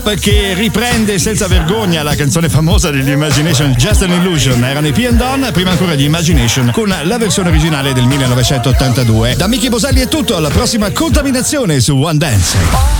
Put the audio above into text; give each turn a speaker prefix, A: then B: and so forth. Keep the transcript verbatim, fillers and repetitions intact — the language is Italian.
A: che riprende senza vergogna la canzone famosa degli Imagination, Just an Illusion. Erano i P and Don, prima ancora gli Imagination, con la versione originale del millenovecentottantadue. Da Michi Boselli è tutto, alla prossima Contaminazione su One Dance.